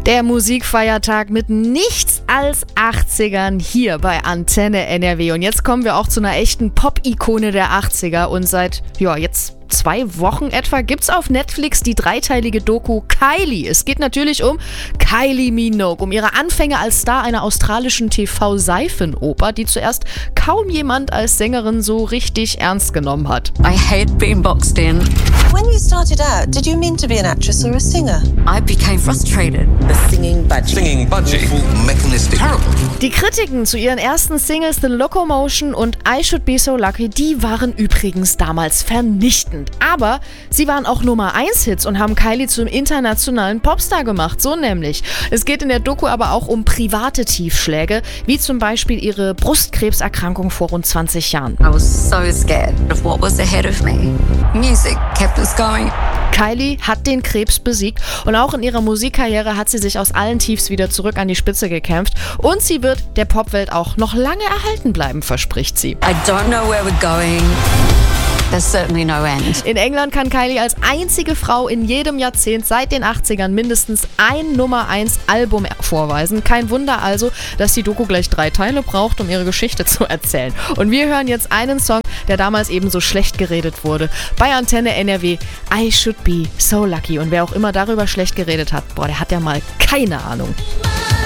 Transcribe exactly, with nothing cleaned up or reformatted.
Der Musikfeiertag mit nichts als achtzigern hier bei Antenne N R W. Und jetzt kommen wir auch zu einer echten Pop-Ikone der achtziger. Und seit, ja, jetzt zwei Wochen etwa gibt's auf Netflix die dreiteilige Doku Kylie. Es geht natürlich um Kylie Minogue, um ihre Anfänge als Star einer australischen T V-Seifenoper, die zuerst kaum jemand als Sängerin so richtig ernst genommen hat. I hate being boxed in. When you started out, did you mean to be an actress or a singer? I became frustrated. The singing budgie. Singing budgie. Mechanistic. Terrible. Die Kritiken zu ihren ersten Singles The Locomotion und I Should Be So Lucky, die waren übrigens damals vernichtend. Aber sie waren auch Nummer eins Hits und haben Kylie zum internationalen Popstar gemacht, so nämlich. Es geht in der Doku aber auch um private Tiefschläge, wie zum Beispiel ihre Brustkrebserkrankung vor rund zwanzig Jahren. I was so scared of what was ahead of me. Music kept us going. Kylie hat den Krebs besiegt und auch in ihrer Musikkarriere hat sie sich aus allen Tiefs wieder zurück an die Spitze gekämpft. Und sie wird der Popwelt auch noch lange erhalten bleiben, verspricht sie. I don't know where we're going. There's certainly no end. In England kann Kylie als einzige Frau in jedem Jahrzehnt seit den achtzigern mindestens ein Nummer eins Album vorweisen. Kein Wunder also, dass die Doku gleich drei Teile braucht, um ihre Geschichte zu erzählen. Und wir hören jetzt einen Song, der damals eben so schlecht geredet wurde. Bei Antenne N R W, I Should Be So Lucky. Und wer auch immer darüber schlecht geredet hat, boah, der hat ja mal keine Ahnung.